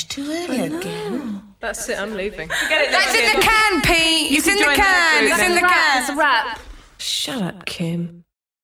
It's too early again. That's it, I'm leaving. Forget it. That's in the can, Pete. It's in the can. It's in the can. It's a wrap. Shut up, Kim.